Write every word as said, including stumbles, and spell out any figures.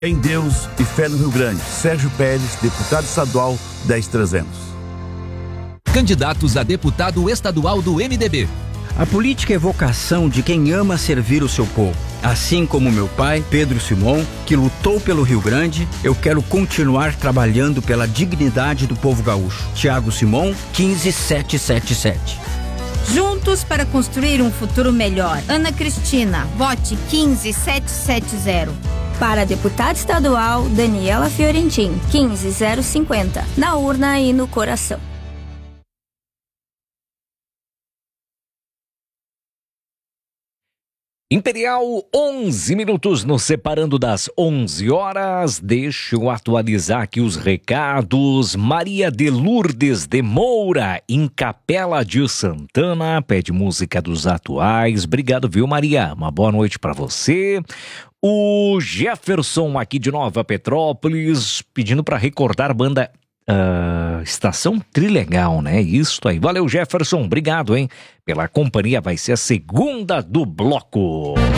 Em Deus e fé no Rio Grande. Sérgio Pérez, deputado estadual, dez trezentos. Candidatos a deputado estadual do M D B. A política é vocação de quem ama servir o seu povo. Assim como meu pai, Pedro Simon, que lutou pelo Rio Grande, eu quero continuar trabalhando pela dignidade do povo gaúcho. Tiago Simon, quinze sete sete sete. Juntos para construir um futuro melhor. Ana Cristina, vote quinze sete sete zero. Para deputada estadual, Daniela Fiorentin, quinze zero cinquenta. Na urna e no coração. Imperial, onze minutos nos separando das onze horas. Deixa eu atualizar aqui os recados. Maria de Lourdes de Moura, em Capela de Santana, pede música dos atuais. Obrigado, viu, Maria? Uma boa noite para você. O Jefferson, aqui de Nova Petrópolis, pedindo para recordar a banda uh, Estação Trilegal, né? Isso aí. Valeu, Jefferson. Obrigado, hein? Pela companhia. Vai ser a segunda do bloco.